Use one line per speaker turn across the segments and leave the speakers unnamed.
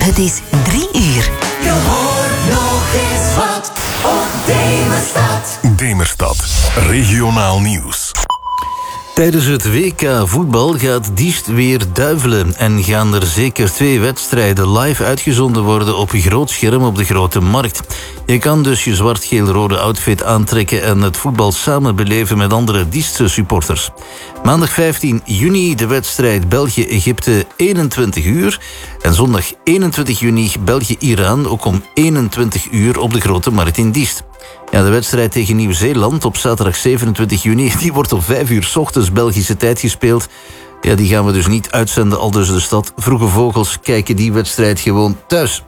Het is 3 uur.
Je hoort nog eens wat op Demerstad.
Demerstad, regionaal nieuws.
Tijdens het WK voetbal gaat Diest weer duivelen en gaan er zeker 2 wedstrijden live uitgezonden worden op een groot scherm op de Grote Markt. Je kan dus je zwart-geel-rode outfit aantrekken en het voetbal samen beleven met andere Diestse supporters. Maandag 15 juni de wedstrijd België-Egypte 21 uur en zondag 21 juni België-Iran ook om 21 uur op de Grote Markt in Diest. Ja, de wedstrijd tegen Nieuw-Zeeland op zaterdag 27 juni... die wordt om 5 uur 's ochtends Belgische tijd gespeeld. Ja, die gaan we dus niet uitzenden, aldus de stad. Vroege Vogels kijken die wedstrijd gewoon thuis.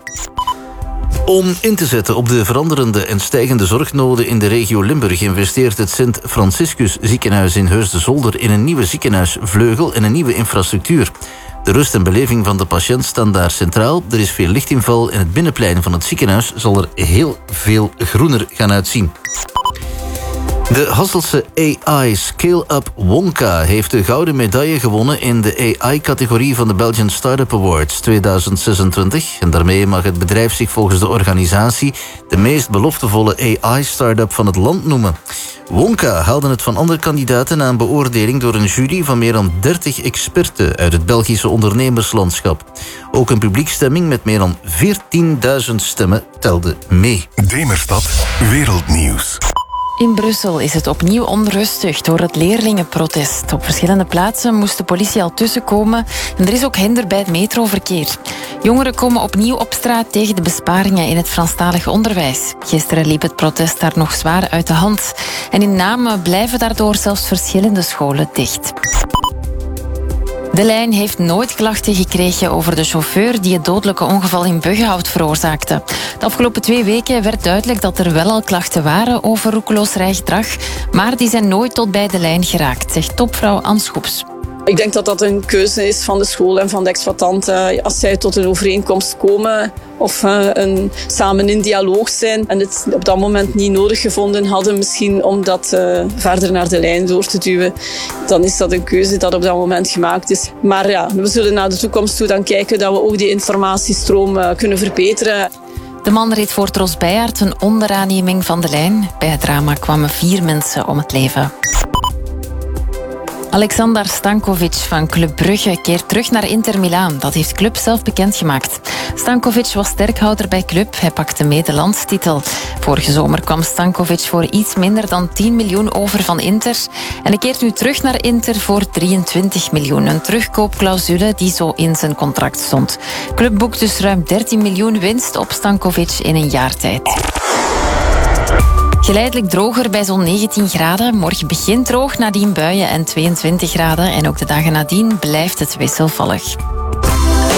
Om in te zetten op de veranderende en stijgende zorgnoden in de regio Limburg... investeert het Sint Franciscus ziekenhuis in Heusden-Zolder... in een nieuwe ziekenhuisvleugel en een nieuwe infrastructuur. De rust en beleving van de patiënt staan daar centraal. Er is veel lichtinval en het binnenplein van het ziekenhuis zal er heel veel groener gaan uitzien. De Hasselse AI Scale-Up Wonka heeft de gouden medaille gewonnen in de AI-categorie van de Belgian Startup Awards 2026. En daarmee mag het bedrijf zich volgens de organisatie de meest beloftevolle AI-startup van het land noemen. Wonka haalde het van andere kandidaten na een beoordeling door een jury van meer dan 30 experten uit het Belgische ondernemerslandschap. Ook een publiekstemming met meer dan 14.000 stemmen telde mee.
Demerstad, wereldnieuws.
In Brussel is het opnieuw onrustig door het leerlingenprotest. Op verschillende plaatsen moest de politie al tussenkomen en er is ook hinder bij het metroverkeer. Jongeren komen opnieuw op straat tegen de besparingen in het Franstalig onderwijs. Gisteren liep het protest daar nog zwaar uit de hand. En in Namen blijven daardoor zelfs verschillende scholen dicht. De lijn heeft nooit klachten gekregen over de chauffeur die het dodelijke ongeval in Buggenhout veroorzaakte. De afgelopen 2 weken werd duidelijk dat er wel al klachten waren over roekeloos rijgedrag, maar die zijn nooit tot bij de lijn geraakt, zegt topvrouw Anne Schoeps.
Ik denk dat dat een keuze is van de school en van de exploitant. Als zij tot een overeenkomst komen of samen in dialoog zijn en het op dat moment niet nodig gevonden hadden, misschien om dat verder naar de lijn door te duwen, dan is dat een keuze dat op dat moment gemaakt is. Maar ja, we zullen naar de toekomst toe dan kijken dat we ook die informatiestroom kunnen verbeteren.
De man reed voor Tros Bijaert een onderaanneming van de lijn. Bij het drama kwamen 4 mensen om het leven. Alexander Stankovic van Club Brugge keert terug naar Inter Milaan. Dat heeft Club zelf bekendgemaakt. Stankovic was sterkhouder bij Club. Hij pakte medelandstitel. Vorige zomer kwam Stankovic voor iets minder dan 10 miljoen over van Inter. En hij keert nu terug naar Inter voor 23 miljoen. Een terugkoopclausule die zo in zijn contract stond. Club boekt dus ruim 13 miljoen winst op Stankovic in een jaar tijd. Geleidelijk droger bij zo'n 19 graden. Morgen begint droog, nadien buien en 22 graden. En ook de dagen nadien blijft het wisselvallig.